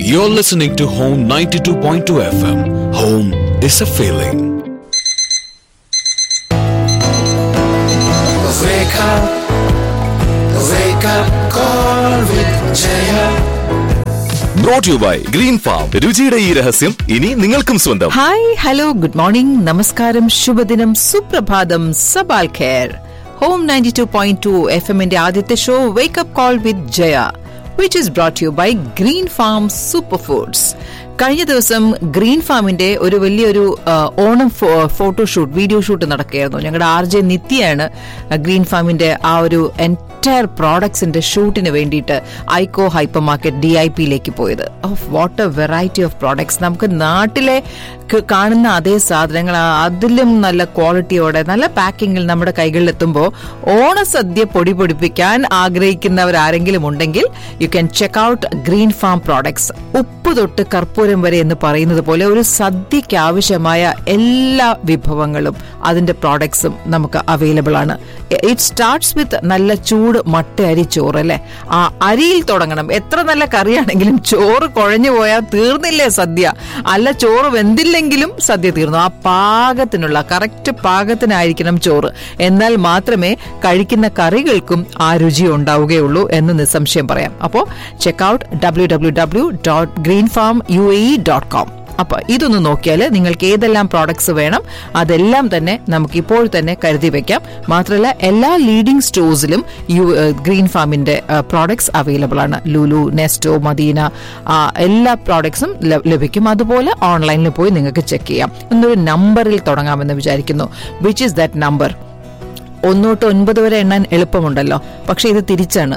You're listening to Home 92.2 FM. Home is a feeling. Wake up call with Jaya. Brought to you by Green Farm. രുചിയുടെ ഈ രഹസ്യം ഇനി നിങ്ങൾക്കും സ്വന്തം. Hi, hello, good morning, നമസ്കാരം, ശുഭദിനം, സുപ്രഭാതം, സബാൽ ഖേർ. ഹോം 92.2 എഫ്എമ്മിന്റെ ആദ്യത്തെ show wake up call with Jaya, which is brought to you by Green Farm Superfoods. കഴിഞ്ഞ ദിവസം ഗ്രീൻ ഫാമിന്റെ ഒരു വലിയൊരു ഓണം ഫോട്ടോഷൂട്ട്, വീഡിയോ ഷൂട്ട് നടക്കുകയായിരുന്നു. ഞങ്ങളുടെ RJ നിത്യയാണ് ഗ്രീൻ ഫാമിന്റെ ആ ഒരു എൻറ്റയർ പ്രോഡക്ട്സിന്റെ ഷൂട്ടിന് വേണ്ടിയിട്ട് ഐക്കോ ഹൈപ്പർ മാർക്കറ്റ് DIPയിലേക്ക് പോയത്. What A variety of products. നമുക്ക് നാട്ടിലെ കാണുന്ന അതേ സാധനങ്ങൾ അതിലും നല്ല ക്വാളിറ്റിയോടെ നല്ല പാക്കിങ്ങിൽ നമ്മുടെ കൈകളിലെത്തുമ്പോൾ ഓണസദ്യ പൊടി പൊടിപ്പിക്കാൻ ആഗ്രഹിക്കുന്നവരാരെങ്കിലും ഉണ്ടെങ്കിൽ you can check out green farm products. ഉപ്പ് തൊട്ട് കർപ്പൂരം വരെ എന്ന് പറയുന്നത് പോലെ ഒരു സദ്യക്ക് ആവശ്യമായ എല്ലാ വിഭവങ്ങളും അതിന്റെ പ്രോഡക്ട്സും നമുക്ക് അവൈലബിൾ ആണ്. ഇറ്റ് സ്റ്റാർട്ട്സ് വിത്ത് നല്ല ചൂട് മട്ട അരി ചോറ് അല്ലെ. ആ അരിയിൽ തുടങ്ങണം. എത്ര നല്ല കറിയാണെങ്കിലും ചോറ് കുഴഞ്ഞു പോയാൽ തീർന്നില്ലേ സദ്യ. അല്ല, ചോറ് വെന്തില്ലെങ്കിലും സദ്യ തീർന്നു. ആ പാകത്തിനുള്ള കറക്റ്റ് പാകത്തിനായിരിക്കണം ചോറ്. എന്നാൽ മാത്രമേ കഴിക്കുന്ന കറികൾക്കും ആ രുചി ഉണ്ടാവുകയുള്ളൂ എന്ന് നിസ്സംശയം പറയാം. അപ്പോൾ ചെക്ക്ഔട്ട് www.greenfarmuae.com. അപ്പൊ ഇതൊന്ന് നോക്കിയാൽ നിങ്ങൾക്ക് ഏതെല്ലാം പ്രോഡക്ട്സ് വേണം അതെല്ലാം തന്നെ നമുക്ക് ഇപ്പോൾ തന്നെ കരുതി വെക്കാം. മാത്രമല്ല എല്ലാ ലീഡിംഗ് സ്റ്റോഴ്സിലും ഗ്രീൻ ഫാമിന്റെ പ്രോഡക്ട്സ് അവൈലബിൾ ആണ്. ലുലു, നെസ്റ്റോ, മദീന, എല്ലാ പ്രോഡക്ട്സും ലഭിക്കും. അതുപോലെ ഓൺലൈനിൽ പോയി നിങ്ങൾക്ക് ചെക്ക് ചെയ്യാം. എന്നൊരു നമ്പറിൽ തുടങ്ങാമെന്ന് വിചാരിക്കുന്നു. Which is that number? 1 തൊട്ട് 9 വരെ എണ്ണാൻ എളുപ്പമുണ്ടല്ലോ, പക്ഷെ ഇത് തിരിച്ചാണ്.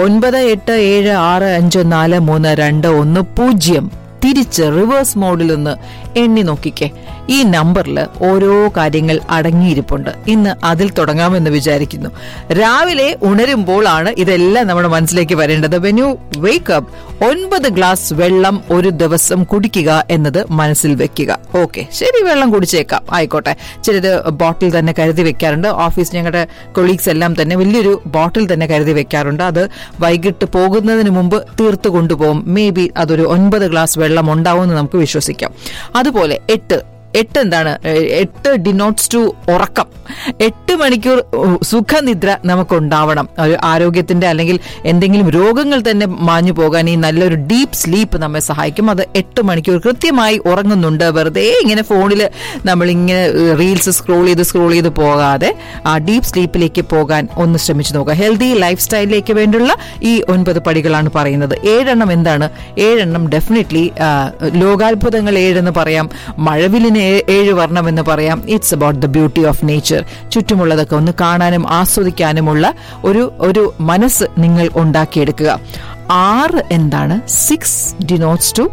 9876543210 തിരിച്ച് റിവേഴ്സ് മോഡിൽ ഒന്ന് എണ്ണി നോക്കിക്കേ. ഈ നമ്പറിൽ ഓരോ കാര്യങ്ങൾ അടങ്ങിയിരിപ്പുണ്ട്. ഇന്ന് അതിൽ തുടങ്ങാമെന്ന് വിചാരിക്കുന്നു. രാവിലെ ഉണരുമ്പോഴാണ് ഇതെല്ലാം നമ്മുടെ മനസ്സിലേക്ക് വരേണ്ടത്. When you wake up 9 glass വെള്ളം ഒരു ദിവസം കുടിക്കുക എന്നത് മനസ്സിൽ വെക്കുക. ഓക്കെ, ശരി, വെള്ളം കുടിച്ചേക്കാം, ആയിക്കോട്ടെ. ചിലര് ബോട്ടിൽ തന്നെ കരുതി വെക്കാറുണ്ട്. ഓഫീസ് ഞങ്ങളുടെ കൊളീഗ്സ് എല്ലാം തന്നെ വലിയൊരു ബോട്ടിൽ തന്നെ കരുതി വെക്കാറുണ്ട്. അത് വൈകിട്ട് പോകുന്നതിന് മുമ്പ് തീർത്തു കൊണ്ടുപോകും. മേ ബി അതൊരു 9 ഗ്ലാസ് വെള്ളം ഉണ്ടാവുമെന്ന് നമുക്ക് വിശ്വസിക്കാം. അതുപോലെ 8 എന്താണ്? 8 ഡിനോട്ട്സ് ടു ഉറക്കം. 8 മണിക്കൂർ സുഖനിദ്ര നമുക്കുണ്ടാവണം. ഒരു ആരോഗ്യത്തിന്റെ അല്ലെങ്കിൽ എന്തെങ്കിലും രോഗങ്ങൾ തന്നെ മാഞ്ഞു പോകാൻ ഈ നല്ലൊരു ഡീപ്പ് സ്ലീപ്പ് നമ്മെ സഹായിക്കും. അത് 8 മണിക്കൂർ കൃത്യമായി ഉറങ്ങുന്നുണ്ട്. വെറുതെ ഇങ്ങനെ ഫോണിൽ നമ്മളിങ്ങനെ റീൽസ് സ്ക്രോൾ ചെയ്ത് പോകാതെ ആ ഡീപ്പ് സ്ലീപ്പിലേക്ക് പോകാൻ ഒന്ന് ശ്രമിച്ചു നോക്കുക. ഹെൽത്തി ലൈഫ് സ്റ്റൈലിലേക്ക് വേണ്ടിയുള്ള ഈ 9 പടികളാണ് പറയുന്നത്. 7 എന്താണ്? 7 ഡെഫിനറ്റ്ലി ലോകാത്ഭുതങ്ങൾ 7 എന്ന് പറയാം. മഴവിലിന് 7 വർണ്ണം എന്ന് പറയാം. It's about the beauty of nature. ചുറ്റുമുള്ളതൊക്കെ ഒന്ന് കാണാനും ആസ്വദിക്കാനുമുള്ള ഒരു മനസ്സ് നിങ്ങൾ ഉണ്ടാക്കിയെടുക്കുക. 6 എന്താണ്? 6 ഡിനോട്ട്സ് ടു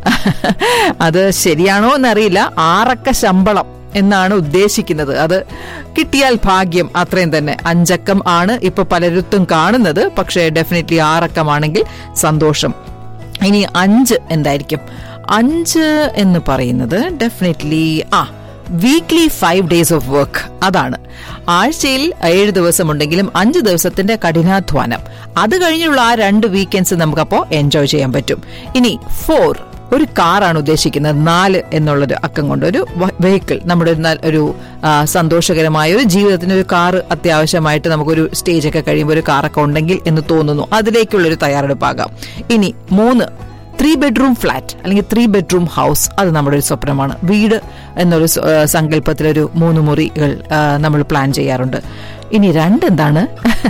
അത് ശരിയാണോ എന്നറിയില്ല. 6 ശമ്പളം എന്നാണ് ഉദ്ദേശിക്കുന്നത്. അത് കിട്ടിയാൽ ഭാഗ്യം, അത്രയും തന്നെ. 5 ആണ് ഇപ്പൊ പലരുത്തും കാണുന്നത്. പക്ഷേ ഡെഫിനറ്റ്ലി 6 ആണെങ്കിൽ സന്തോഷം. ഇനി 5 എന്തായിരിക്കും? 5 എന്ന് പറയുന്നത് definitely weekly 5 days of work. അതാണ്. ആഴ്ചയിൽ 7 ദിവസമുണ്ടെങ്കിലും 5 ദിവസത്തിന്റെ കഠിനാധ്വാനം. അത് കഴിഞ്ഞുള്ള ആ 2 വീക്കെൻഡ്സ് നമുക്കപ്പോൾ എൻജോയ് ചെയ്യാൻ പറ്റും. ഇനി 4 ഒരു കാറാണ് ഉദ്ദേശിക്കുന്നത്. 4 എന്നുള്ളൊരു അക്കം കൊണ്ട് ഒരു വെഹിക്കിൾ, നമ്മുടെ ഒരു സന്തോഷകരമായ ഒരു ജീവിതത്തിന് ഒരു കാർ അത്യാവശ്യമായിട്ട് നമുക്കൊരു സ്റ്റേജൊക്കെ കഴിയുമ്പോൾ ഒരു കാറൊക്കെ ഉണ്ടെങ്കിൽ എന്ന് തോന്നുന്നു. അതിലേക്കുള്ളൊരു തയ്യാറെടുപ്പാകാം. ഇനി 3 3 bedroom ഫ്ലാറ്റ് അല്ലെങ്കിൽ 3 bedroom ഹൗസ്. അത് നമ്മുടെ ഒരു സ്വപ്നമാണ്. വീട് എന്നൊരു സങ്കല്പത്തിലൊരു 3 മുറികൾ നമ്മൾ പ്ലാൻ ചെയ്യാറുണ്ട്. ഇനി 2 എന്താണ്?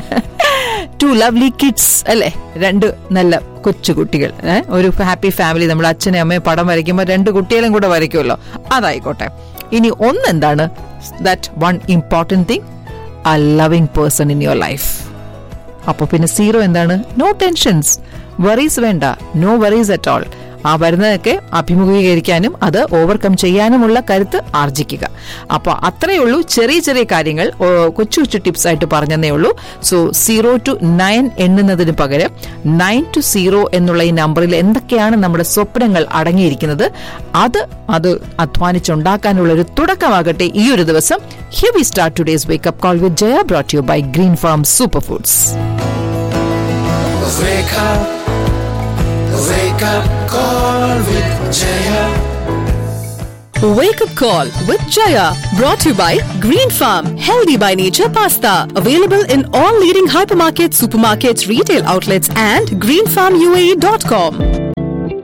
2 lovely kids അല്ലെ. 2 നല്ല കൊച്ചുകുട്ടികൾ. ഒരു ഹാപ്പി ഫാമിലി. നമ്മൾ അച്ഛനും അമ്മയും പടം വരയ്ക്കുമ്പോൾ 2 കുട്ടികളും കൂടെ വരയ്ക്കുമല്ലോ, അതായിക്കോട്ടെ. ഇനി 1 എന്താണ്? That one important thing, a loving person in your life. അപ്പൊ പിന്നെ 0 എന്താണ്? നോ ടെൻഷൻസ്, വറീസ് വേണ്ട, നോ വറീസ് അറ്റ് ഓൾ. ആ വരുന്നതൊക്കെ അഭിമുഖീകരിക്കാനും അത് ഓവർകം ചെയ്യാനുമുള്ള കരുത്ത് ആർജിക്കുക. അപ്പോൾ അത്രയേ ഉള്ളൂ. ചെറിയ ചെറിയ കാര്യങ്ങൾ കൊച്ചു കൊച്ചു ടിപ്സ് ആയിട്ട് പറഞ്ഞതേ ഉള്ളൂ. സോ 0 to 9 എണ്ണുന്നതിന് പകരം 9 to 0 എന്നുള്ള ഈ നമ്പറിൽ എന്തൊക്കെയാണ് നമ്മുടെ സ്വപ്നങ്ങൾ അടങ്ങിയിരിക്കുന്നത് അത് അധ്വാനിച്ചുണ്ടാക്കാനുള്ള ഒരു തുടക്കമാകട്ടെ ഈ ഒരു ദിവസം. Here we start today's wake up call with Jaya, brought to you by Green Farm Superfoods. Wake up, wake Wake up call with Jaya. Wake up call with Jaya, brought to you by Green Farm, healthy by nature pasta, available in all leading hypermarkets, supermarkets, retail outlets and greenfarmuae.com.